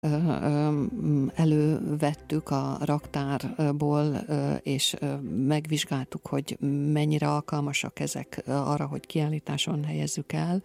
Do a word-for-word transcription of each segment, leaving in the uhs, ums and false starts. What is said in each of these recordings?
Elővettük a raktárból, és megvizsgáltuk, hogy mennyire alkalmasak ezek arra, hogy kiállításon helyezzük el.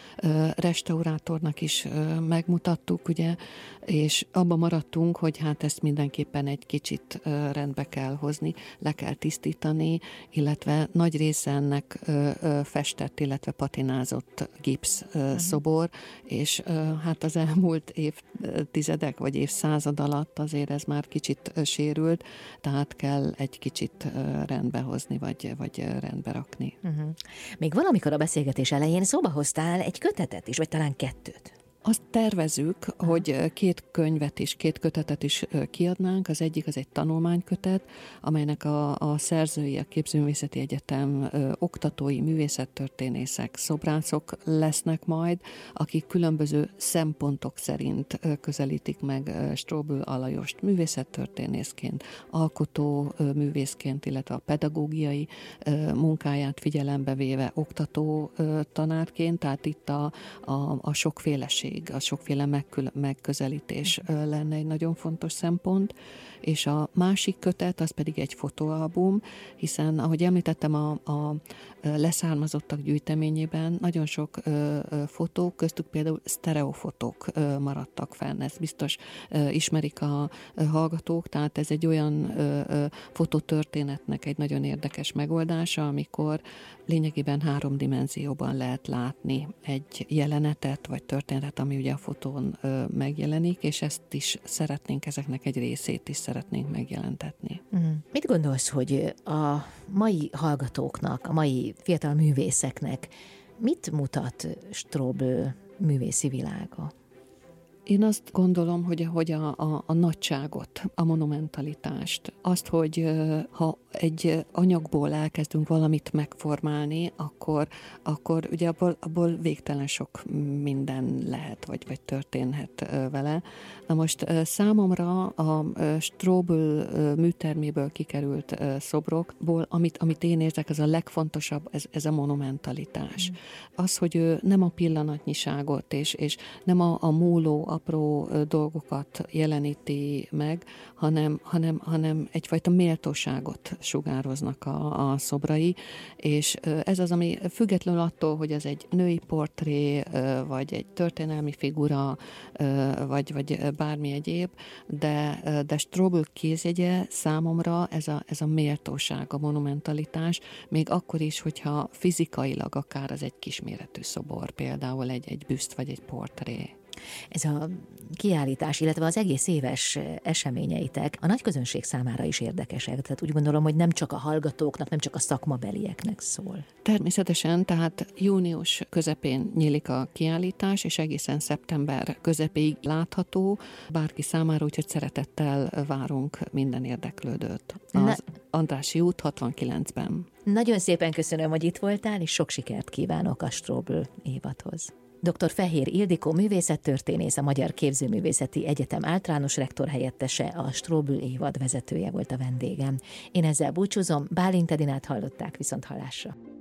Restaurátornak is megmutattuk, ugye, és abban maradtunk, hogy hát ezt mindenképpen egy kicsit rendbe kell hozni, le kell tisztítani, illetve nagy része ennek festett, illetve patinázott gipsz uh-huh. szobor, és hát az elmúlt évtizedek vagy évszázad alatt azért ez már kicsit sérült, tehát kell egy kicsit rendbe hozni, vagy, vagy rendbe rakni. Uh-huh. Még valamikor a beszélgetés elején szóba hoztál egy kötetet is, vagy talán kettőt. Azt tervezük, hogy két könyvet is, két kötetet is kiadnánk. Az egyik az egy tanulmánykötet, amelynek a, a szerzői, a Képzőművészeti Egyetem ö, oktatói, művészettörténészek, szobrászok lesznek majd, akik különböző szempontok szerint ö, közelítik meg ö, Strobl Alajost művészettörténészként, alkotó ö, művészként, illetve a pedagógiai ö, munkáját figyelembe véve oktató ö, tanárként, tehát itt a, a, a sokféleség, a sokféle megkül- megközelítés lenne egy nagyon fontos szempont, és a másik kötet az pedig egy fotóalbum, hiszen, ahogy említettem, a, a leszármazottak gyűjteményében nagyon sok ö, ö, fotók, köztük például sztereofotók ö, maradtak fenn, ezt biztos ö, ismerik a ö, hallgatók, tehát ez egy olyan ö, ö, fototörténetnek egy nagyon érdekes megoldása, amikor lényegében három dimenzióban lehet látni egy jelenetet, vagy történetet, ami ugye a fotón ö, megjelenik, és ezt is szeretnénk, ezeknek egy részét is szeretnénk megjelentetni. Mm. Mit gondolsz, hogy a mai hallgatóknak, a mai fiatal művészeknek mit mutat Strobl művészi világa? Én azt gondolom, hogy, hogy a, a, a nagyságot, a monumentalitást, azt, hogy ha egy anyagból elkezdünk valamit megformálni, akkor, akkor ugye abból, abból végtelen sok minden lehet, vagy, vagy történhet vele. Na most számomra a Strobl műterméből kikerült szobrokból, amit, amit én érzek, az a legfontosabb, ez, ez a monumentalitás. Mm. Az, hogy ő nem a pillanatnyiságot, és, és nem a, a múló, apró dolgokat jeleníti meg, hanem, hanem, hanem egyfajta méltóságot sugároznak a, a szobrai, és ez az, ami függetlenül attól, hogy ez egy női portré, vagy egy történelmi figura, vagy, vagy bármi egyéb, de, de Strobl kézjegye számomra ez a, ez a méltóság, a monumentalitás, még akkor is, hogyha fizikailag akár az egy kisméretű szobor, például egy, egy bűszt vagy egy portré. Ez a kiállítás, illetve az egész éves eseményeitek a nagy közönség számára is érdekesek. Tehát úgy gondolom, hogy nem csak a hallgatóknak, nem csak a szakmabelieknek szól. Természetesen, tehát június közepén nyílik a kiállítás, és egészen szeptember közepéig látható bárki számára, úgyhogy szeretettel várunk minden érdeklődőt. Az Na... Andrássy út hatvankilencben. Nagyon szépen köszönöm, hogy itt voltál, és sok sikert kívánok a Strobl évadhoz. doktor Fehér Ildikó művészettörténész, a Magyar Képzőművészeti Egyetem általános rektor helyettese, a Strobl évad vezetője volt a vendégem. Én ezzel búcsúzom, Bálint Edinát hallották, viszont hallásra.